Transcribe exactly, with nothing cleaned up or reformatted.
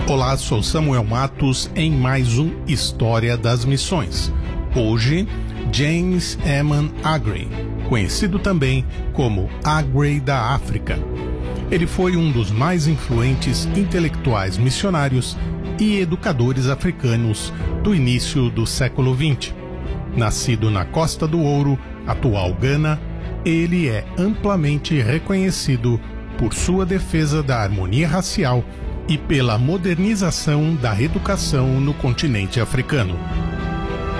Olá, sou Samuel Matos em mais um História das Missões. Hoje, James Eman Agrey, conhecido também como Agrey da África. Ele foi um dos mais influentes intelectuais missionários e educadores africanos do início do século vinte. Nascido na Costa do Ouro, atual Gana, ele é amplamente reconhecido por sua defesa da harmonia racial e pela modernização da educação no continente africano.